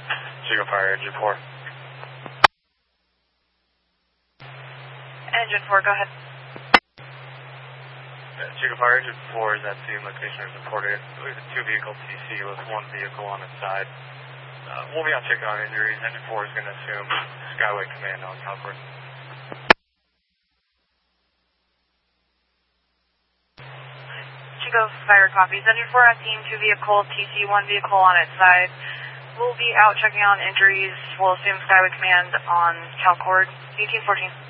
Chico Fire, Engine 4. Engine 4, go ahead. Chico Fire, Engine 4 is at the location as reported. It was a two-vehicle TC with one vehicle on its side. We'll be on check on injuries. Engine 4 is going to assume Skyway Command on Concord. Chico Fire copies. Engine 4 at team, two vehicle TC, one vehicle on its side. We'll be out checking on injuries. We'll assume Skyway Command on Concord. 1814.